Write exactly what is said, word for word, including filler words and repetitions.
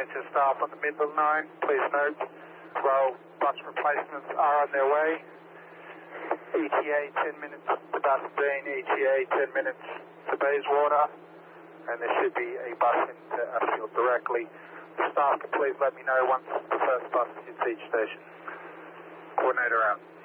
to staff on the Midland line. Please note, rail bus replacements are on their way. E T A ten minutes to Bassendean, E T A ten minutes to Bayswater, and there should be a bus into Ashfield directly. The staff can please let me know once the first bus hits each station. Coordinator out.